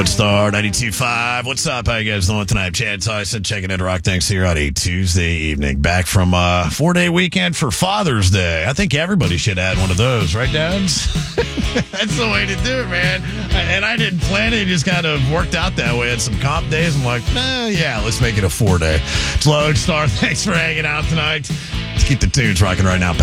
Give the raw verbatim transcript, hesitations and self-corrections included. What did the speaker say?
Star ninety-two point five. What's up? How you guys doing tonight? Chad Tyson checking in Rock Thanks here on a Tuesday evening. Back from a four-day weekend for Father's Day. I think everybody should add one of those, right, dads? That's the way to do it, man. And I didn't plan it. It just kind of worked out that way. I had some comp days. I'm like, nah, yeah, let's make it a four-day. It's Lodestar. Thanks for hanging out tonight. Let's keep the tunes rocking right now.